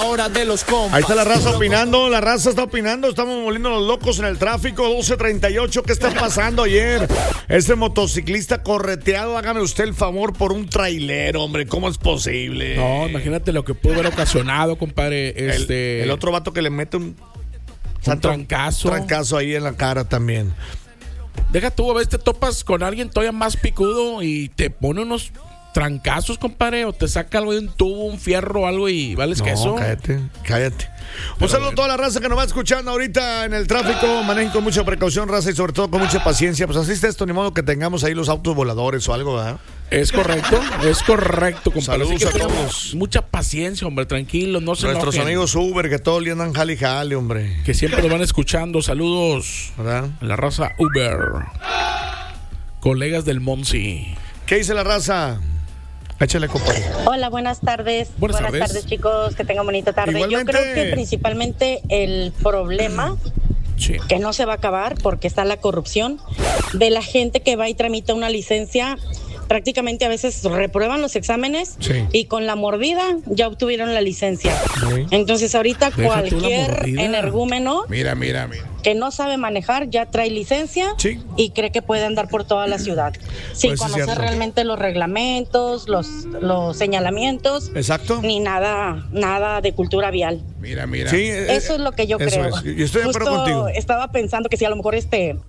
hora de los compas. Ahí está la raza opinando, la raza está opinando. Estamos volviendo los locos en el tráfico. 12:38, ¿qué está pasando ayer? Este motociclista correteado, hágame usted el favor, por un trailero, hombre. ¿Cómo es posible? No, imagínate lo que pudo haber ocasionado, compadre. El otro vato que le mete un trancazo ahí en la cara también. Deja tú, a veces te topas con alguien todavía más picudo y te pone unos trancazos, compadre, o te saca algo de un tubo, un fierro o algo y vales queso. Cállate. Un saludo a toda la raza que nos va escuchando ahorita en el tráfico. Manejen con mucha precaución, raza, y sobre todo con mucha paciencia. Pues así está esto, ni modo que tengamos ahí los autos voladores o algo, ¿verdad? Es correcto, compadre. Saludos a todos. Mucha paciencia, hombre, tranquilo, no se Nuestros enojen. amigos Uber, que todo el día andan jale y jale, hombre. Que siempre nos van escuchando. Saludos, ¿verdad? A la raza Uber. Colegas del Monsi. ¿Qué dice la raza? Échale, compadre. Hola, buenas tardes. Buenas tardes, chicos. Que tengan bonita tarde. Igualmente. Yo creo que principalmente el problema, Sí. que no se va a acabar porque está la corrupción, de la gente que va y tramita una licencia. Prácticamente a veces reprueban los exámenes y con la mordida ya obtuvieron la licencia. Sí. Entonces ahorita Deja tú la cualquier mordida. energúmeno Mira. que no sabe manejar ya trae licencia y cree que puede andar por toda la ciudad sin Pues sí, conocer cierto. realmente los reglamentos, los señalamientos. Exacto. Ni nada de cultura vial. Mira. Sí, eso es lo que yo eso creo. es. Yo estoy de acuerdo contigo. Estaba pensando que si a lo mejor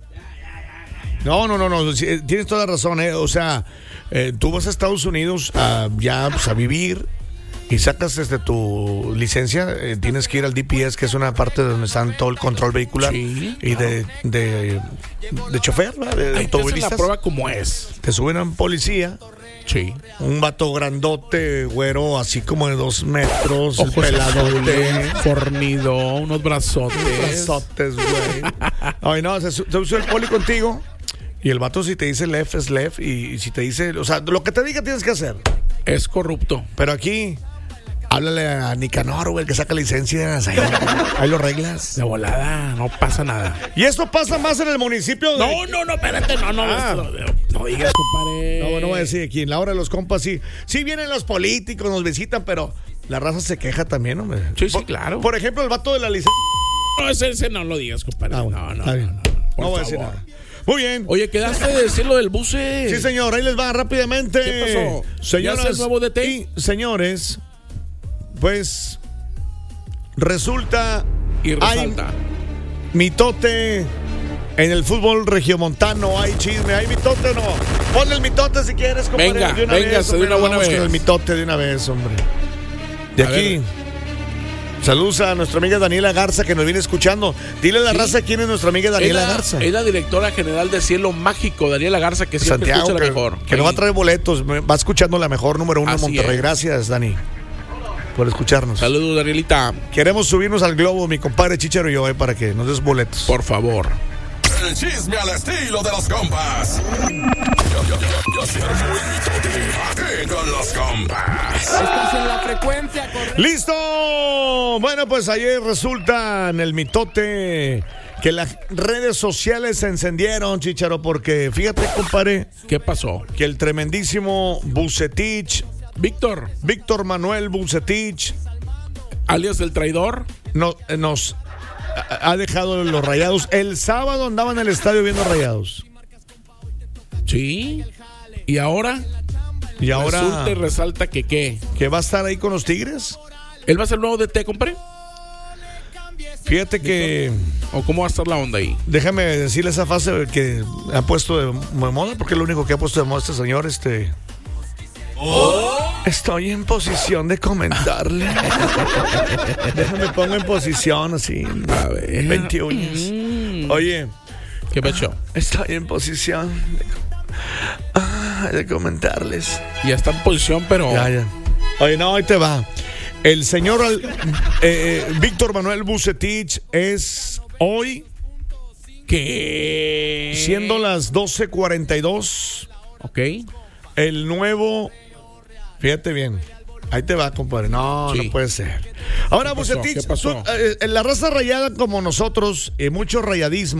No. Sí, tienes toda la razón, ¿eh? O sea, tú vas a Estados Unidos a vivir y sacas tu licencia, tienes que ir al DPS, que es una parte donde están todo el control vehicular y de chofer, ¿verdad? De Ahí te hacen automovilistas. la prueba como es. Te suben a un policía. Sí. Un vato grandote, güero, así como de 2 metros, Ojos peladote, azules, fornido, unos brazotes. brazotes, güey. Ay, no, se sube el poli contigo. Y el vato, si te dice left, es left. Y si te dice, o sea, lo que te diga tienes que hacer. Es corrupto. Pero aquí, háblale a Nicanor, güey, que saca licencias. Ahí lo arreglas. De volada, no pasa nada. Y esto pasa más en el municipio de... No, espérate, no digas, compadre. No voy a decir aquí. En la hora de los compas, sí vienen los políticos, nos visitan, pero la raza se queja también, hombre. Sí, claro. Por ejemplo, el vato de la licencia. No, ese no lo digas, compadre. Bueno, No. está bien. Por No voy a decir favor. nada. Muy bien. Oye, quedaste de decir lo del buce. Sí, señor, ahí les va rápidamente. ¿Qué pasó? Señoras ¿Ya es el nuevo DT? y señores, pues resulta Y resalta. hay mitote en el fútbol regiomontano, hay chisme, hay mitote o no. Ponle el mitote si quieres, compadre. Venga, de una venga, vez, se de hombre, una buena vamos vez. con el mitote de una vez, hombre. De A aquí. ver. Saludos a nuestra amiga Daniela Garza que nos viene escuchando. Dile a la raza quién es nuestra amiga Daniela Garza. Es la directora general de Cielo Mágico, Daniela Garza, que siempre Santiago, escucha la mejor. que nos va a traer boletos. Va escuchando la mejor número 1 en Así Monterrey. es. Gracias, Dani, por escucharnos. Saludos, Danielita. Queremos subirnos al globo, mi compadre Chicharo y yo, para que nos des boletos. Por favor. El chisme al estilo de los compas. Yo soy muy mitote, aquí con los compas. Estás en la frecuencia correcta. ¡Listo! Bueno, pues ayer resulta en el mitote que las redes sociales se encendieron, Chicharo, porque fíjate, compadre, ¿Qué pasó? que el tremendísimo Bucetich, Víctor Manuel Bucetich, alias el traidor. nos ha dejado los Rayados. El sábado andaba en el estadio viendo Rayados. Sí. Y ahora resulta y resalta que ¿qué? Que va a estar ahí con los Tigres. ¿Él va a ser el nuevo DT, compadre? Fíjate que... ¿O cómo va a estar la onda ahí? Déjame decirle esa frase que ha puesto de moda, porque es lo único que ha puesto de moda este señor, Estoy en posición de comentarle. Déjame pongo en posición así. A ver. 21. Oye, ¿Qué pecho? estoy en posición de comentarles. Ya está en posición, pero... Ya. Oye, no, ahí te va. El señor Víctor Manuel Bucetich es hoy, ¿Qué? siendo las 12:42, Ok. el nuevo... Fíjate bien. Ahí te va, compadre. No puede ser. Ahora, ¿Qué pasó? Bucetich, ¿Qué pasó? la raza rayada como nosotros, mucho rayadismo.